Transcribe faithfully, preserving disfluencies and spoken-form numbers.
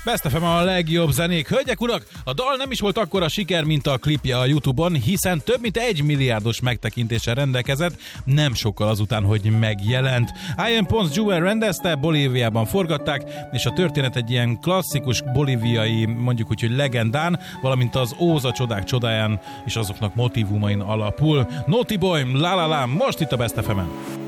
Best ef em a legjobb zenék. Hölgyek, urak, a dal nem is volt akkora siker, mint a klipje a YouTube-on, hiszen több mint egy milliárdos megtekintéssel rendelkezett, nem sokkal azután, hogy megjelent. Ian Pons Jewel rendezte, Bolíviában forgatták, és a történet egy ilyen klasszikus bolíviai, mondjuk úgy, hogy legendán, valamint az Óza csodák csodáján és azoknak motivumain alapul. Naughty Boy, La La La, most itt a Best ef emen.